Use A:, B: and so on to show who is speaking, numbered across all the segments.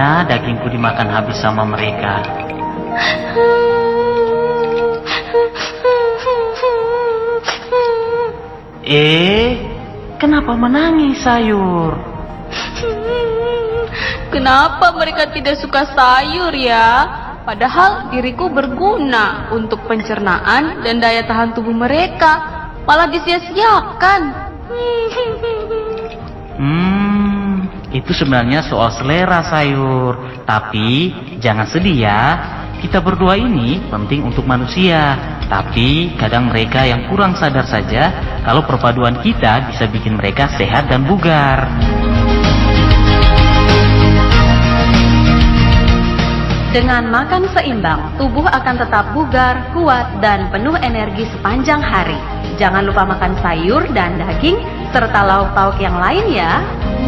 A: Sayangnya dagingku dimakan habis sama mereka. Kenapa menangis sayur?
B: Kenapa mereka tidak suka sayur ya? Padahal diriku berguna untuk pencernaan dan daya tahan tubuh mereka. Malah disia-siakan.
A: Itu sebenarnya soal selera sayur. Tapi jangan sedih ya. Kita berdua ini penting untuk manusia. Tapi kadang mereka yang kurang sadar saja kalau perpaduan kita bisa bikin mereka sehat dan bugar.
C: Dengan makan seimbang, tubuh akan tetap bugar, kuat, dan penuh energi sepanjang hari. Jangan lupa makan sayur dan daging, serta lauk pauk yang lain ya.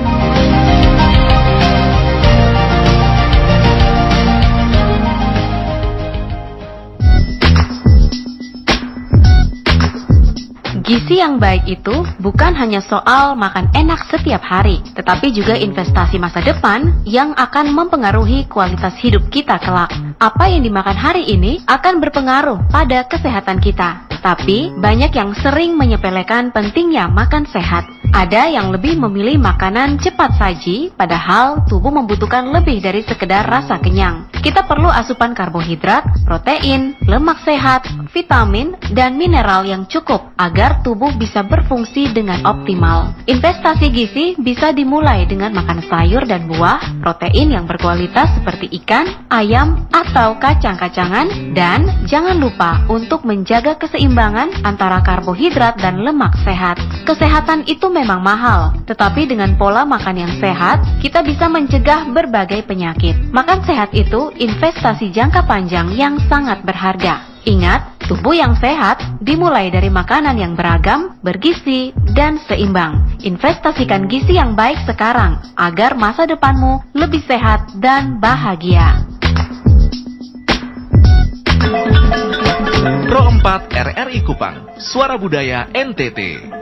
C: Gizi yang baik itu bukan hanya soal makan enak setiap hari, tetapi juga investasi masa depan yang akan mempengaruhi kualitas hidup kita kelak. Apa yang dimakan hari ini akan berpengaruh pada kesehatan kita. Tapi banyak yang sering menyepelekan pentingnya makan sehat. Ada yang lebih memilih makanan cepat saji, padahal tubuh membutuhkan lebih dari sekedar rasa kenyang. Kita perlu asupan karbohidrat, protein, lemak sehat, vitamin, dan mineral yang cukup agar tubuh bisa berfungsi dengan optimal. Investasi gizi bisa dimulai dengan makan sayur dan buah, protein yang berkualitas seperti ikan, ayam, atau kacang-kacangan, dan jangan lupa untuk menjaga keseimbangan antara karbohidrat dan lemak sehat. Kesehatan itu memang mahal, tetapi dengan pola makan yang sehat, kita bisa mencegah berbagai penyakit. Makan sehat itu investasi jangka panjang yang sangat berharga. Ingat, tubuh yang sehat dimulai dari makanan yang beragam, bergizi, dan seimbang. Investasikan gizi yang baik sekarang, agar masa depanmu lebih sehat dan bahagia.
D: Pro 4 RRI Kupang, Suara Budaya NTT.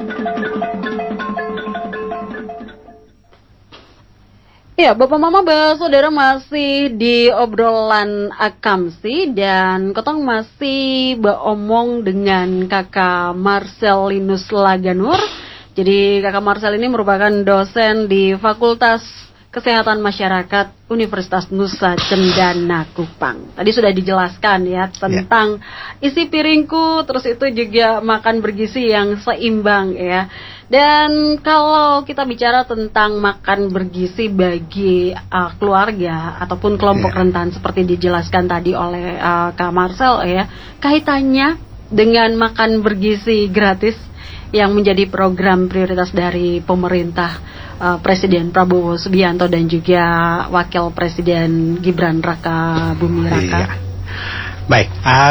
E: Ya, Bapak Mama Saudara masih di obrolan Akamsi dan Kotong masih beromong dengan Kakak Marcelinus Laganur. Jadi Kakak Marcel ini merupakan dosen di Fakultas Kesehatan Masyarakat Universitas Nusa Cendana Kupang. Tadi sudah dijelaskan ya tentang isi piringku, terus itu juga makan bergizi yang seimbang ya. Dan kalau kita bicara tentang makan bergizi bagi keluarga ataupun kelompok rentan seperti dijelaskan tadi oleh Kak Marcel ya, kaitannya dengan makan bergizi gratis yang menjadi program prioritas dari pemerintah Presiden Prabowo Subianto dan juga Wakil Presiden Gibran Raka Buming Raka.
F: Iya. Baik,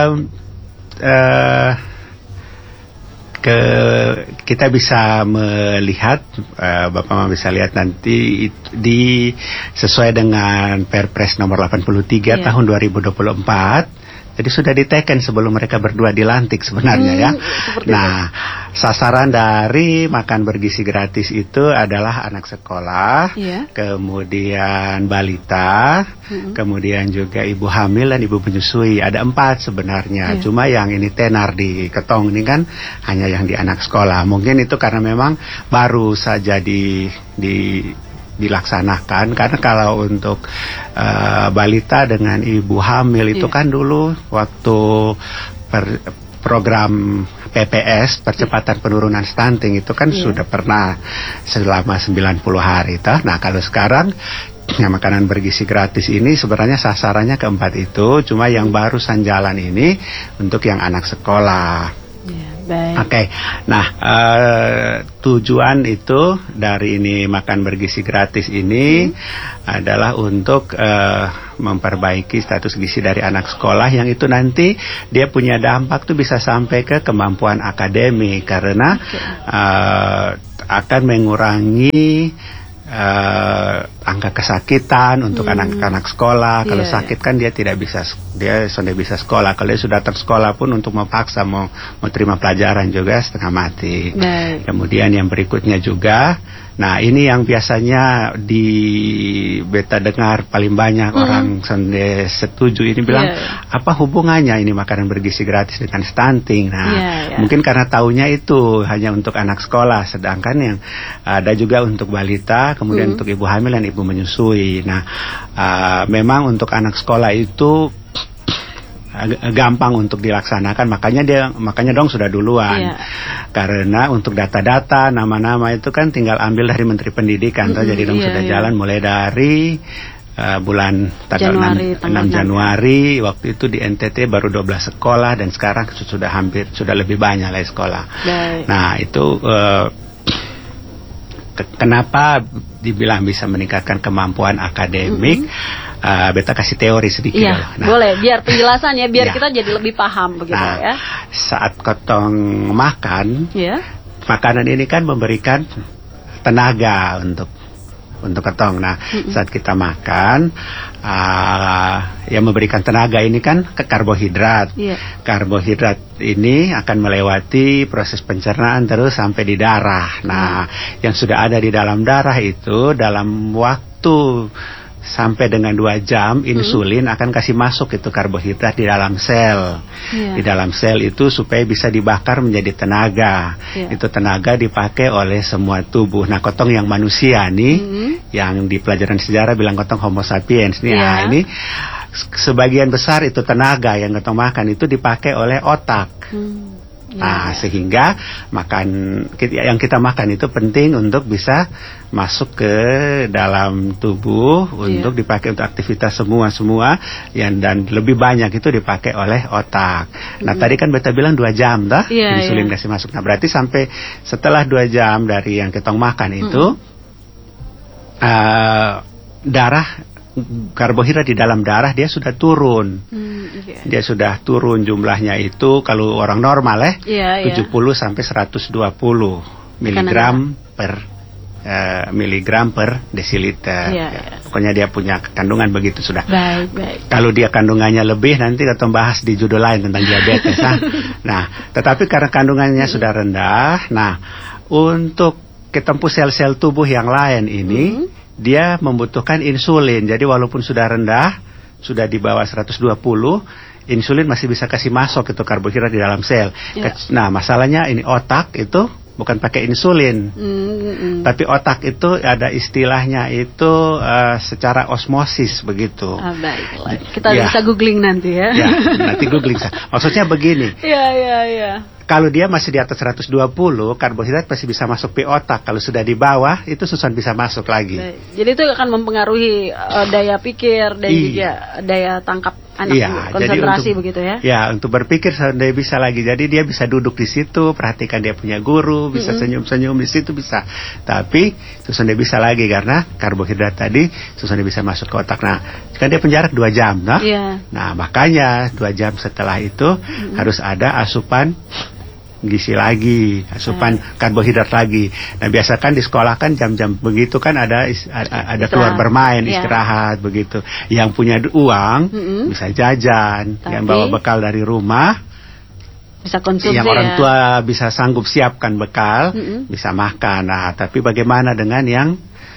F: kita bisa melihat, Bapak Mama bisa lihat nanti sesuai dengan Perpres nomor 83 tahun 2024. Jadi sudah diteken sebelum mereka berdua dilantik sebenarnya ya. Nah, sasaran dari makan bergizi gratis itu adalah anak sekolah, kemudian balita, kemudian juga ibu hamil dan ibu menyusui. Ada 4 sebenarnya. Cuma yang ini tenar di Ketong ini kan hanya yang di anak sekolah. Mungkin itu karena memang baru saja dilaksanakan, karena kalau untuk balita dengan ibu hamil itu kan dulu waktu program PPS percepatan penurunan stunting itu kan sudah pernah selama 90 hari toh. Nah kalau sekarang yang makanan bergizi gratis ini sebenarnya sasarannya keempat itu, cuma yang barusan jalan ini untuk yang anak sekolah. Oke. Nah, tujuan itu dari ini makan bergizi gratis ini adalah untuk memperbaiki status gizi dari anak sekolah, yang itu nanti dia punya dampak tuh bisa sampai ke kemampuan akademik, karena akan mengurangi angka kesakitan untuk anak-anak sekolah. Kalau
E: Iya,
F: sakit kan dia tidak bisa, dia sudah bisa sekolah. Kalau dia sudah tersekolah pun untuk memaksa mau terima pelajaran juga setengah mati.
E: Baik.
F: Kemudian yang berikutnya juga, nah ini yang biasanya di beta dengar paling banyak orang sonde setuju ini bilang, apa hubungannya ini makanan bergizi gratis dengan stunting? Nah, mungkin karena taunya itu hanya untuk anak sekolah, sedangkan yang ada juga untuk balita, kemudian untuk ibu hamil dan ibu menyusui. Nah, memang untuk anak sekolah itu gampang untuk dilaksanakan, makanya dong sudah duluan. Karena untuk data-data nama-nama itu kan tinggal ambil dari Menteri Pendidikan, jadi dong sudah jalan mulai dari bulan tanggal
E: Januari,
F: 6 Januari waktu itu di NTT baru 12 sekolah dan sekarang sudah lebih banyak lagi sekolah. Nah, itu kenapa dibilang bisa meningkatkan kemampuan akademik? Beta kasih teori sedikit.
E: Nah, boleh, biar penjelasannya, biar kita jadi lebih paham begitu ya.
F: Saat kotong makan, makanan ini kan memberikan tenaga untuk kotong. Nah, saat kita makan, yang memberikan tenaga ini kan karbohidrat. Karbohidrat ini akan melewati proses pencernaan terus sampai di darah. Nah, yang sudah ada di dalam darah itu dalam waktu sampai dengan 2 jam insulin akan kasih masuk itu karbohidrat di dalam sel. Di dalam sel itu supaya bisa dibakar menjadi tenaga. Itu tenaga dipakai oleh semua tubuh. Nah, kotong yang manusia nih, yang di pelajaran sejarah bilang kotong Homo sapiens nih. Nah, ini sebagian besar itu tenaga yang kotong makan itu dipakai oleh otak. Nah, sehingga yang kita makan itu penting untuk bisa masuk ke dalam tubuh untuk dipakai untuk aktivitas semua dan lebih banyak itu dipakai oleh otak. Nah, tadi kan beta bilang 2 jam dah insulin kasih masuk. Nah, berarti sampai setelah 2 jam dari yang kita makan itu karbohidrat di dalam darah dia sudah turun. Dia sudah turun jumlahnya itu kalau orang normal 70 sampai 120 miligram per desiliter. Pokoknya dia punya kandungan begitu sudah. Kalau dia kandungannya lebih nanti kita bahas di judul lain tentang diabetes. Nah, tetapi karena kandungannya sudah rendah, nah untuk ketemu sel-sel tubuh yang lain ini dia membutuhkan insulin. Jadi walaupun sudah rendah, sudah di bawah 120, insulin masih bisa kasih masuk itu karbohidrat di dalam sel. Nah, masalahnya ini otak itu bukan pakai insulin. Tapi otak itu ada istilahnya itu secara osmosis begitu.
E: Baiklah. Kita bisa googling nanti ya.
F: Nanti googling. Maksudnya begini. Kalau dia masih di atas 120, karbohidrat pasti bisa masuk ke otak. Kalau sudah di bawah, itu susah bisa masuk lagi.
E: Jadi itu akan mempengaruhi daya pikir dan juga daya tangkap anak, konsentrasi untuk, begitu ya? Ya,
F: untuk berpikir dia bisa lagi. Jadi dia bisa duduk di situ, perhatikan dia punya guru, bisa senyum-senyum di situ bisa. Tapi susah dia bisa lagi karena karbohidrat tadi susah dia bisa masuk ke otak. Nah, kan dia penjarak 2 jam, nah? Nah, makanya 2 jam setelah itu harus ada asupan gizi lagi, asupan karbohidrat lagi. Nah, biasa kan di sekolah kan jam-jam begitu kan ada keluar bermain, istirahat begitu. Yang punya uang bisa jajan, yang bawa bekal dari rumah
E: bisa konsumsi.
F: Yang orang tua bisa sanggup siapkan bekal, bisa makan. Nah, tapi bagaimana dengan yang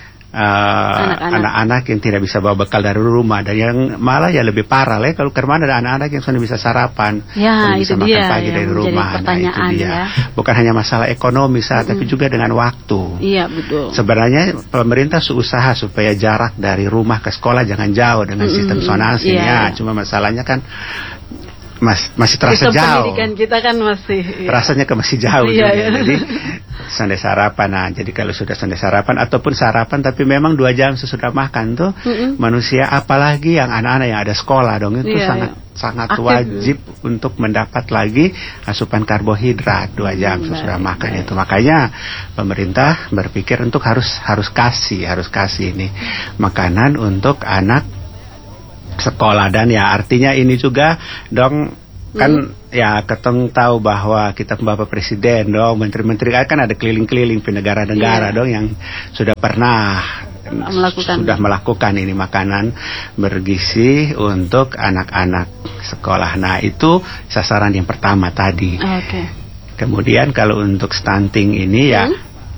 F: anak-anak yang tidak bisa bawa bekal dari rumah dan yang malah ya lebih parah kalau kemana ada anak-anak yang sudah bisa sarapan,
E: itu
F: bisa makan pagi dari rumah. Nah, itu dia. Bukan hanya masalah ekonomi tapi juga dengan waktu.
E: Betul.
F: Sebenarnya pemerintah usaha supaya jarak dari rumah ke sekolah jangan jauh dengan sistem zonasi. Cuma masalahnya kan masih terasa jauh.
E: Pendidikan kita kan masih
F: rasanya masih jauh juga. Jadi sampai sarapan. Nah, jadi kalau sudah sampai sarapan ataupun sarapan tapi memang 2 jam sesudah makan tuh manusia, apalagi yang anak-anak yang ada sekolah dong itu sangat wajib untuk mendapat lagi asupan karbohidrat 2 jam sesudah makan itu. Makanya pemerintah berpikir untuk harus kasih ini makanan untuk anak sekolah. Dan ya artinya ini juga dong kan ketong tahu bahwa kita Bapak Presiden dong, menteri-menteri kan ada keliling-keliling ke negara-negara dong yang sudah pernah
E: melakukan.
F: Sudah melakukan ini makanan bergizi untuk anak-anak sekolah. Nah, itu sasaran yang pertama tadi.
E: Oke.
F: Kemudian kalau untuk stunting ini ya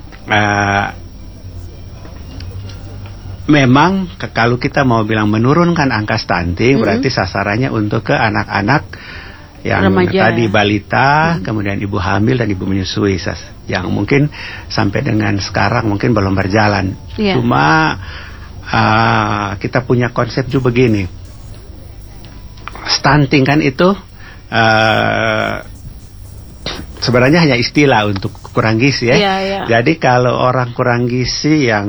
F: memang kalau kita mau bilang menurunkan angka stunting berarti sasarannya untuk ke anak-anak yang
E: remaja,
F: tadi balita, kemudian ibu hamil dan ibu menyusui yang mungkin sampai dengan sekarang mungkin belum berjalan. Cuma kita punya konsep juga begini, stunting kan itu sebenarnya hanya istilah untuk kurang gizi ya. Jadi kalau orang kurang gizi yang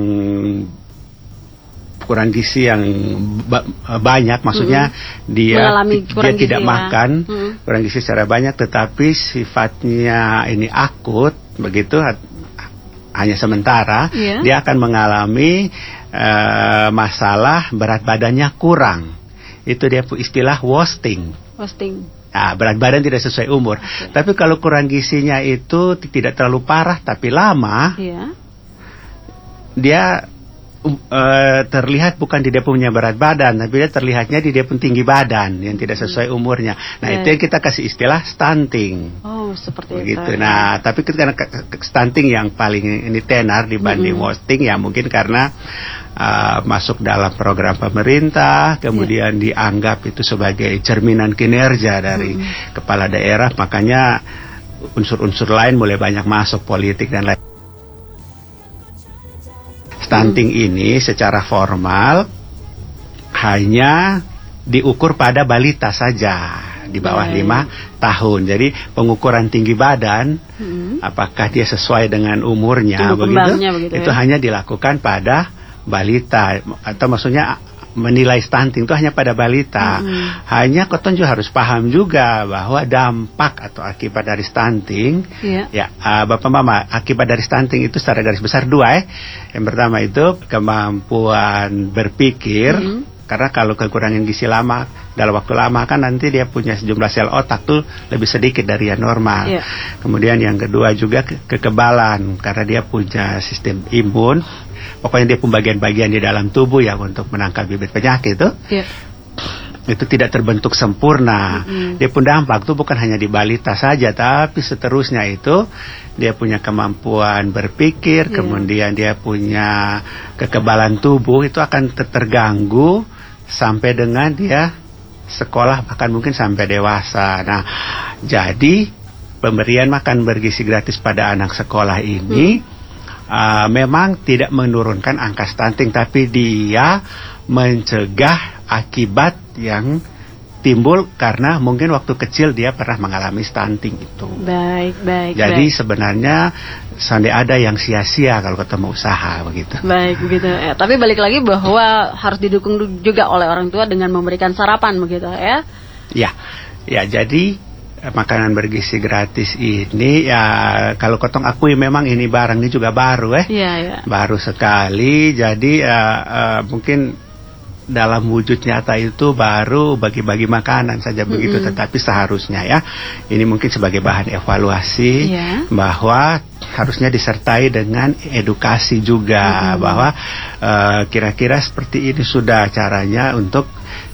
F: banyak, maksudnya dia tidak makan kurang gizi secara banyak, tetapi sifatnya ini akut begitu, hanya sementara, dia akan mengalami masalah berat badannya kurang. Itu dia istilah wasting. Nah, berat badan tidak sesuai umur. Tapi kalau kurang gizinya itu tidak terlalu parah tapi lama, dia terlihat bukan di dia punya berat badan, tapi dia terlihatnya di dia pun tinggi badan yang tidak sesuai umurnya. Nah, itu yang kita kasih istilah stunting.
E: Oh, seperti
F: begitu.
E: itu.
F: Nah, tapi karena stunting yang paling ini tenar dibanding wasting, ya mungkin karena masuk dalam program pemerintah, kemudian dianggap itu sebagai cerminan kinerja dari kepala daerah, makanya unsur-unsur lain mulai banyak masuk, politik dan lain. Stunting ini secara formal hanya diukur pada balita saja di bawah 5 tahun. Jadi pengukuran tinggi badan, apakah dia sesuai dengan umurnya begitu, itu hanya dilakukan pada balita, atau maksudnya menilai stunting itu hanya pada balita. Hanya Koton juga harus paham juga bahwa dampak atau akibat dari stunting, Bapak Mama, akibat dari stunting itu secara garis besar 2. Yang pertama itu kemampuan berpikir, karena kalau kekurangan gizi lama dalam waktu lama kan nanti dia punya sejumlah sel otak tuh lebih sedikit dari yang normal. Kemudian yang kedua juga kekebalan, karena dia punya sistem imun. Pokoknya dia pun bagian-bagian di dalam tubuh yang untuk menangkal bibit penyakit itu tidak terbentuk sempurna. Dia pun dampak tuh bukan hanya di balita saja, tapi seterusnya itu dia punya kemampuan berpikir, kemudian dia punya kekebalan tubuh itu akan terganggu sampai dengan dia sekolah, bahkan mungkin sampai dewasa. Nah, jadi pemberian makan bergizi gratis pada anak sekolah ini memang tidak menurunkan angka stunting, tapi dia mencegah akibat yang timbul karena mungkin waktu kecil dia pernah mengalami stunting itu.
E: Baik.
F: Jadi sebenarnya sampai ada yang sia-sia kalau ketemu usaha begitu.
E: Baik, begitu. Tapi balik lagi bahwa harus didukung juga oleh orang tua dengan memberikan sarapan begitu ya. Ya, jadi makanan bergizi gratis ini ya kalau Kotong akui memang ini barang ini juga baru baru sekali. Jadi mungkin dalam wujud nyata itu baru bagi-bagi makanan saja begitu, tetapi seharusnya ini mungkin sebagai bahan evaluasi bahwa harusnya disertai dengan edukasi juga bahwa kira-kira seperti ini sudah caranya untuk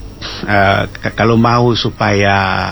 E: kalau mau supaya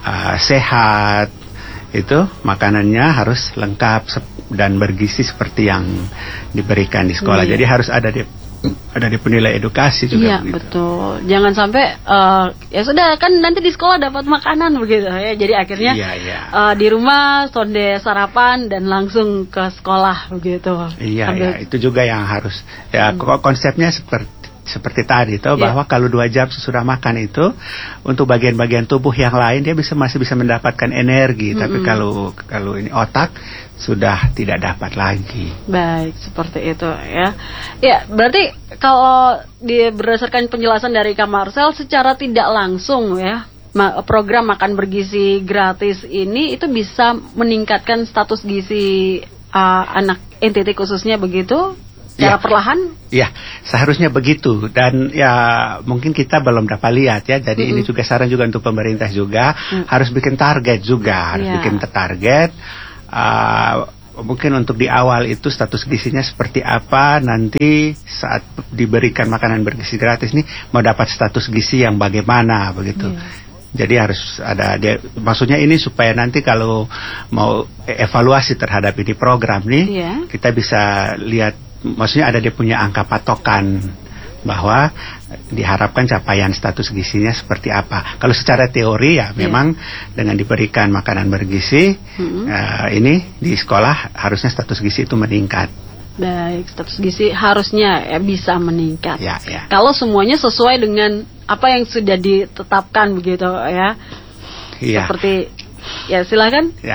E: sehat itu makanannya harus lengkap dan bergizi seperti yang diberikan di sekolah. Jadi harus ada di penilai edukasi juga. Begitu. Betul. Jangan sampai ya sudah kan nanti di sekolah dapat makanan begitu ya. Jadi akhirnya di rumah sonde sarapan dan langsung ke sekolah begitu.
F: Itu juga yang harus konsepnya seperti tadi bahwa kalau 2 jam sesudah makan itu untuk bagian-bagian tubuh yang lain dia masih bisa mendapatkan energi, tapi kalau ini otak sudah tidak dapat lagi.
E: Baik, seperti itu ya. Ya, berarti kalau berdasarkan penjelasan dari Kak Marcel secara tidak langsung program makan bergizi gratis ini itu bisa meningkatkan status gizi anak NTT khususnya begitu? Secara perlahan?
F: Ya, seharusnya begitu. Dan ya mungkin kita belum dapat lihat ya. Jadi ini juga saran juga untuk pemerintah juga harus bikin target juga, harus bikin target. mungkin untuk di awal itu status gizinya seperti apa, nanti saat diberikan makanan bergizi gratis nih mau dapat status gizi yang bagaimana begitu. Jadi harus ada dia, maksudnya ini supaya nanti kalau mau evaluasi terhadap ini program nih, kita bisa lihat, maksudnya ada dia punya angka patokan bahwa diharapkan capaian status gizinya seperti apa. Kalau secara teori ya memang dengan diberikan makanan bergizi ini di sekolah harusnya status gizi itu meningkat.
E: Baik, status gizi harusnya bisa meningkat.
F: Ya.
E: Kalau semuanya sesuai dengan apa yang sudah ditetapkan begitu ya.
F: Iya.
E: Seperti ya silakan.
F: Ya,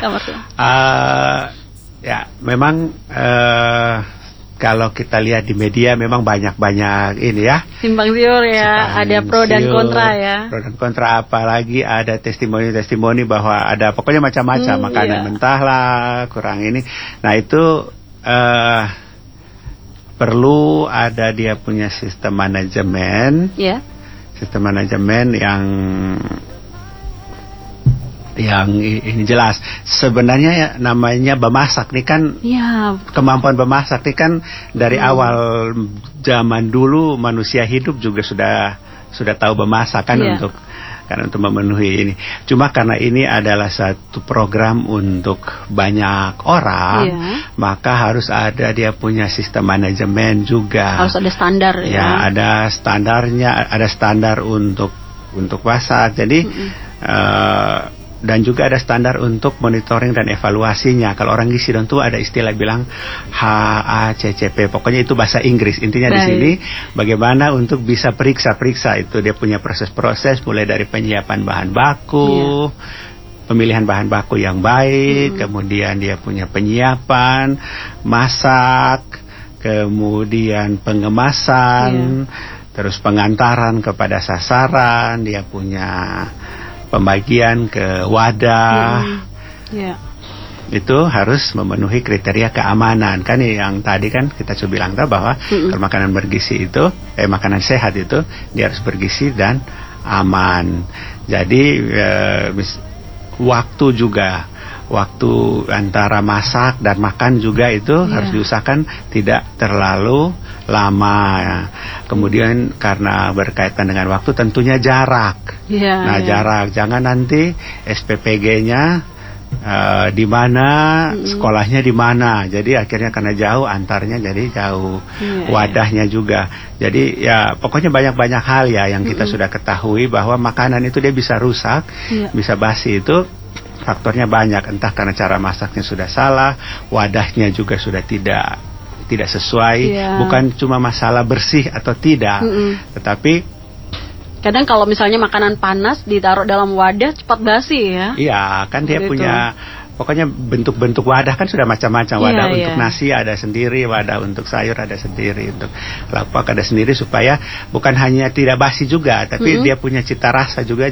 F: ya memang kalau kita lihat di media memang banyak ini ya. Simpang siur ya, ada pro dan kontra ya. Pro dan kontra, apalagi ada testimoni-testimoni bahwa ada pokoknya macam-macam makanan mentah lah, kurang ini. Nah itu perlu ada dia punya sistem manajemen. Sistem manajemen yang ini jelas. Sebenarnya ya, namanya bemasak nih kan, kemampuan bemasak nih kan dari awal zaman dulu manusia hidup juga sudah tahu bemasak kan untuk memenuhi ini. Cuma karena ini adalah satu program untuk banyak orang, maka harus ada dia punya sistem manajemen juga.
E: Harus ada standar
F: ya. Ada standarnya, ada standar untuk masak. Jadi dan juga ada standar untuk monitoring dan evaluasinya. Kalau orang gizi itu ada istilah bilang HACCP. Pokoknya itu bahasa Inggris. Intinya di sini bagaimana untuk bisa periksa itu dia punya proses-proses mulai dari penyiapan bahan baku, pemilihan bahan baku yang baik, kemudian dia punya penyiapan, masak, kemudian pengemasan, terus pengantaran kepada sasaran, dia punya pembagian ke wadah, itu harus memenuhi kriteria keamanan. Kan yang tadi kan kita sudah bilang bahwa makanan bergizi itu, makanan sehat itu dia harus bergizi dan aman. Jadi waktu antara masak dan makan juga itu harus diusahakan tidak terlalu lama. Kemudian karena berkaitan dengan waktu tentunya jarak. Nah jarak, jangan nanti SPPG-nya di mana, sekolahnya di mana. Jadi akhirnya karena jauh antarnya jadi jauh. Wadahnya juga. Jadi ya pokoknya banyak hal ya yang kita sudah ketahui bahwa makanan itu dia bisa rusak, bisa basi itu. Faktornya banyak, entah karena cara masaknya sudah salah, wadahnya juga sudah tidak sesuai, bukan cuma masalah bersih atau tidak, tetapi
E: kadang kalau misalnya makanan panas ditaruh dalam wadah cepat basi ya.
F: Iya, kan dia punya pokoknya bentuk-bentuk wadah kan sudah macam-macam. Wadah untuk nasi ada sendiri, wadah untuk sayur ada sendiri, untuk lapak ada sendiri, supaya bukan hanya tidak basi juga, tapi dia punya cita rasa juga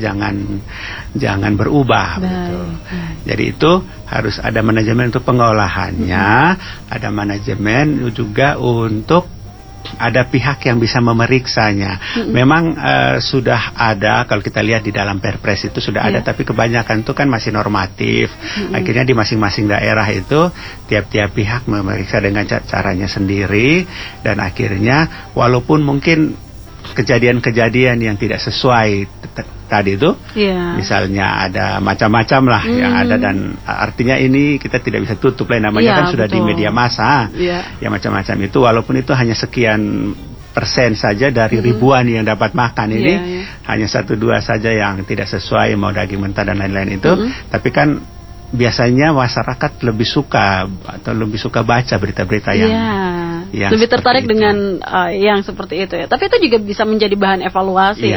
F: jangan berubah. Betul. Jadi itu harus ada manajemen untuk pengolahannya, ada manajemen juga untuk ada pihak yang bisa memeriksanya. Memang sudah ada, kalau kita lihat di dalam Perpres itu sudah ada, tapi kebanyakan itu kan masih normatif. Akhirnya di masing-masing daerah itu tiap-tiap pihak memeriksa dengan caranya sendiri, dan akhirnya walaupun mungkin kejadian-kejadian yang tidak sesuai tadi itu, misalnya ada macam-macam lah yang ada, dan artinya ini kita tidak bisa tutup lah, namanya kan sudah di media massa, ya macam-macam itu, walaupun itu hanya sekian persen saja dari ribuan yang dapat makan ini, hanya 1-2 saja yang tidak sesuai, mau daging mentah dan lain-lain itu, tapi kan biasanya masyarakat lebih suka baca berita-berita yang
E: lebih tertarik dengan yang seperti itu ya. Tapi itu juga bisa menjadi bahan evaluasi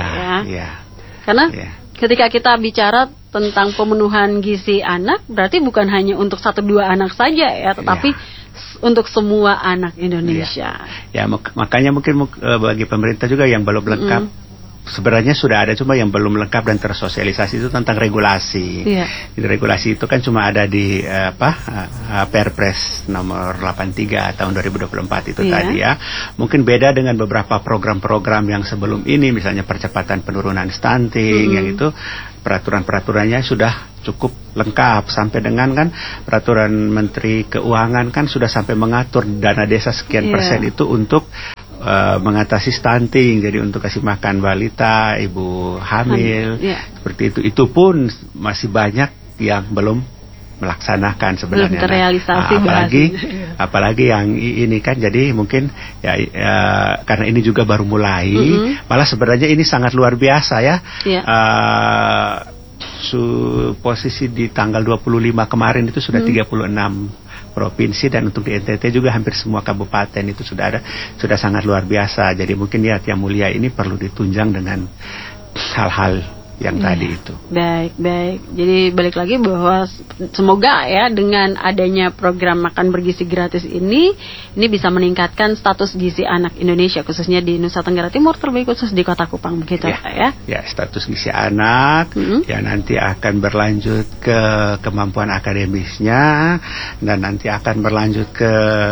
E: karena ketika kita bicara tentang pemenuhan gizi anak, berarti bukan hanya untuk 1-2 anak saja ya, tetapi untuk semua anak Indonesia.
F: Ya makanya mungkin bagi pemerintah juga yang belum lengkap, sebenarnya sudah ada, cuma yang belum lengkap dan tersosialisasi itu tentang regulasi. Jadi regulasi itu kan cuma ada di Perpres nomor 83 tahun 2024 itu tadi ya. Mungkin beda dengan beberapa program-program yang sebelum ini, misalnya percepatan penurunan stunting yang itu peraturan-peraturannya sudah cukup lengkap, sampai dengan kan peraturan Menteri Keuangan kan sudah sampai mengatur dana desa sekian persen itu untuk mengatasi stunting, jadi untuk kasih makan balita, ibu hamil, seperti itu. Itu pun masih banyak yang belum melaksanakan sebenarnya.
E: Belum terrealisasi,
F: apalagi yang ini kan, jadi mungkin karena ini juga baru mulai, malah sebenarnya ini sangat luar biasa ya. Posisi di tanggal 25 kemarin itu sudah 36 provinsi, dan untuk di NTT juga hampir semua kabupaten itu sudah sangat luar biasa. Jadi mungkin ya Yang Mulia ini perlu ditunjang dengan hal-hal yang tadi itu.
E: Baik. Jadi balik lagi bahwa semoga ya dengan adanya program makan bergizi gratis ini bisa meningkatkan status gizi anak Indonesia, khususnya di Nusa Tenggara Timur, terlebih khusus di Kota Kupang, begitu ya? Ya,
F: status gizi anak ya nanti akan berlanjut ke kemampuan akademisnya, dan nanti akan berlanjut ke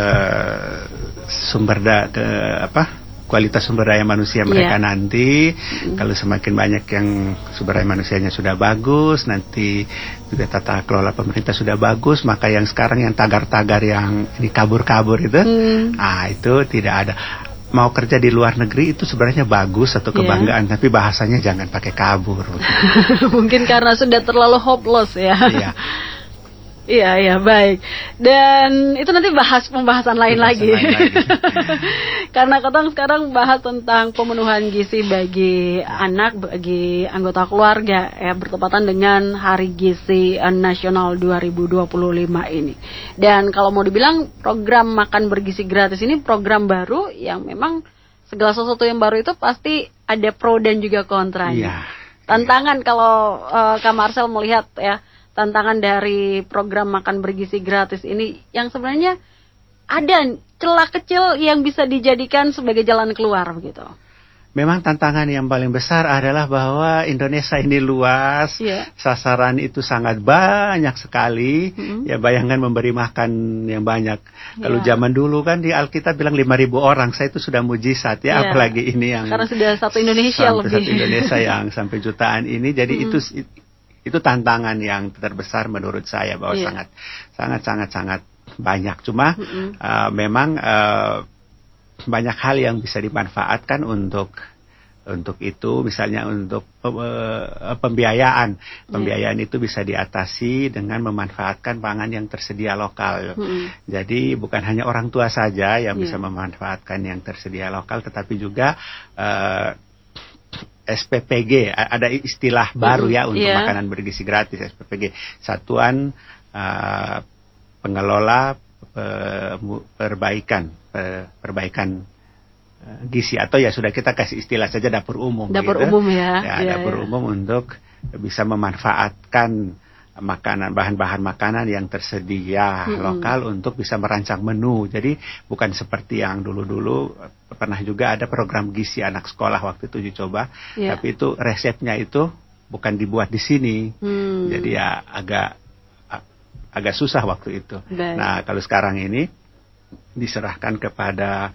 F: kualitas sumber daya manusia mereka nanti. Kalau semakin banyak yang sumber daya manusianya sudah bagus, nanti juga tata kelola pemerintah sudah bagus, maka yang sekarang yang tagar-tagar yang ini kabur-kabur itu, itu tidak ada. Mau kerja di luar negeri itu sebenarnya bagus, atau kebanggaan, tapi bahasanya jangan pakai kabur.
E: Mungkin karena sudah terlalu hopeless ya.
F: Iya.
E: Iya, baik. Dan itu nanti pembahasan lain lagi. Karena kita sekarang bahas tentang pemenuhan gizi bagi anak, bagi anggota keluarga ya, bertepatan dengan Hari Gizi Nasional 2025 ini. Dan kalau mau dibilang program makan bergizi gratis ini program baru yang memang segala sesuatu yang baru itu pasti ada pro dan juga kontranya. Tantangan kalau Kak Marcel melihat ya, tantangan dari program makan bergizi gratis ini yang sebenarnya ada celah kecil yang bisa dijadikan sebagai jalan keluar begitu.
F: Memang tantangan yang paling besar adalah bahwa Indonesia ini luas, sasaran itu sangat banyak sekali. Ya bayangkan memberi makan yang banyak. Kalau zaman dulu kan di Alkitab bilang 5.000 orang, saya itu sudah mujizat ya, apalagi ini yang
E: karena sudah satu Indonesia lebih.
F: Satu Indonesia yang sampai jutaan ini, jadi itu tantangan yang terbesar menurut saya, bahwa sangat banyak. Cuma memang banyak hal yang bisa dimanfaatkan untuk itu, misalnya untuk pembiayaan. Pembiayaan itu bisa diatasi dengan memanfaatkan pangan yang tersedia lokal. Jadi bukan hanya orang tua saja yang bisa memanfaatkan yang tersedia lokal, tetapi juga SPPG, ada istilah baru ya untuk makanan bergizi gratis, SPPG, Satuan Pengelola Perbaikan Gizi, atau ya sudah kita kasih istilah saja dapur umum.
E: Umum
F: dapur umum untuk bisa memanfaatkan makanan, bahan-bahan makanan yang tersedia lokal untuk bisa merancang menu. Jadi bukan seperti yang dulu-dulu pernah juga ada program gizi anak sekolah waktu itu uji coba, tapi itu resepnya itu bukan dibuat di sini. Jadi ya agak susah waktu itu. Nah, kalau sekarang ini diserahkan kepada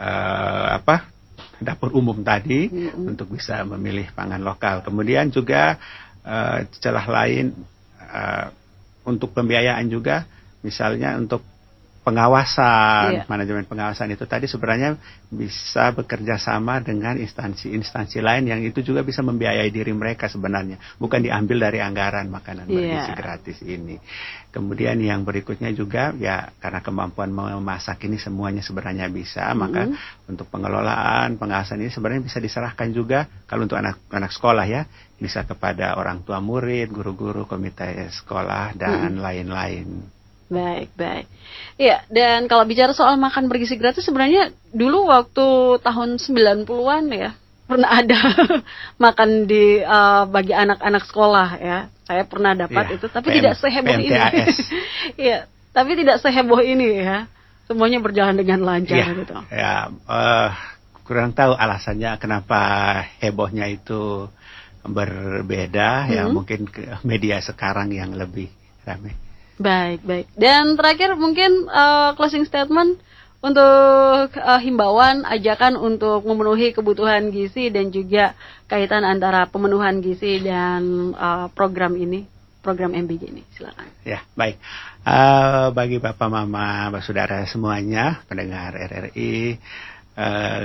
F: dapur umum tadi untuk bisa memilih pangan lokal. Kemudian juga celah lain untuk pembiayaan juga, misalnya untuk pengawasan, manajemen pengawasan itu tadi sebenarnya bisa bekerja sama dengan instansi-instansi lain yang itu juga bisa membiayai diri mereka sebenarnya, bukan diambil dari anggaran makanan bergizi gratis ini. Kemudian yang berikutnya juga ya, karena kemampuan memasak ini semuanya sebenarnya bisa, maka untuk pengelolaan pengawasan ini sebenarnya bisa diserahkan juga, kalau untuk anak-anak sekolah ya, bisa kepada orang tua murid, guru-guru, komite sekolah dan lain-lain.
E: Baik. Iya, dan kalau bicara soal makan bergizi gratis, sebenarnya dulu waktu tahun 90-an ya, pernah ada makan di bagi anak-anak sekolah ya. Saya pernah dapat itu, tapi tidak seheboh ini. Iya, tapi tidak seheboh ini ya. Semuanya berjalan dengan lancar gitu.
F: Ya, kurang tahu alasannya kenapa hebohnya itu berbeda. Ya mungkin media sekarang yang lebih ramai.
E: Baik. Dan terakhir mungkin closing statement untuk himbauan, ajakan untuk memenuhi kebutuhan gizi dan juga kaitan antara pemenuhan gizi dan program MBG ini. Silakan.
F: Ya, baik. Bagi Bapak, Mama, Saudara semuanya, pendengar RRI,